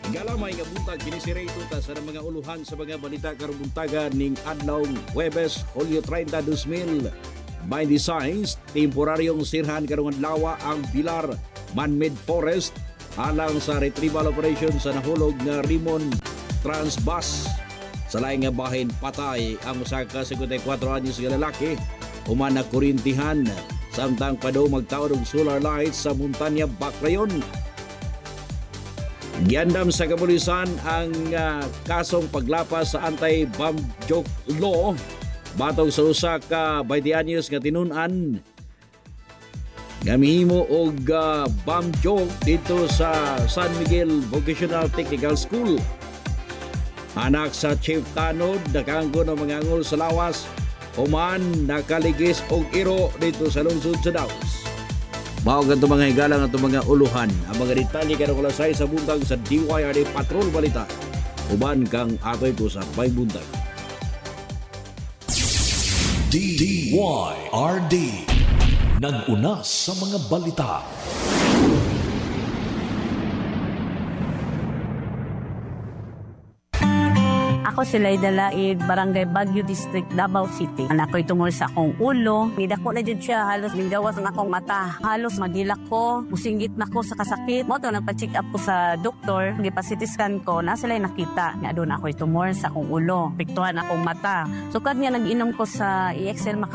Galamay nga buntag kini si Ray Tuta sa mga uluhan sa mga balita karong buntaga ning adlaw Huwebes, Hulyo 30, 2026. Temporaryong sirhan karong adlaw ang Bilar Man-made Forest alang sa retrieval operation sa nahulog nga Rimon Transbus. Sa laing nga bahin patay ang usa ka 54 anyos nga lalaki human na kurintihan samtang padaw magtaod og solar lights sa Montanya, Baclayon. Giandam sa kapulisan ang kasong paglapas sa anti-bomb joke law batong sa usa ka 20 anyos nga tinun-an nga mihimo og bomb joke dito sa San Miguel Vocational Technical School. Anak sa Chief Tanod nakanggo ng mga angol sa lawas human nakaligis og iro dito sa lungsod sa Daos. Mao ganito mga higalang at mga uluhan ang mga detalye karong lasay sa buntag sa DYRD Patrol Balita. Uban kang atoy ko sa Bay Buntag. DYRD nag-una sa mga balita. Ako si Layda Laid, Barangay Baguio District, Davao City. Anak ko'y tungol sa akong ulo. Nidako na dyan siya, halos ninggawas na akong mata. Halos magilak ko, musinggit na ko sa kasakit. Mo to, nagpa-check up ko sa doktor. Nagpa-CT scan ko, na sila nakita. Nga doon ako'y tumor sa akong ulo. Piktuhan akong mata. So kad nga nag-inom ko sa EXL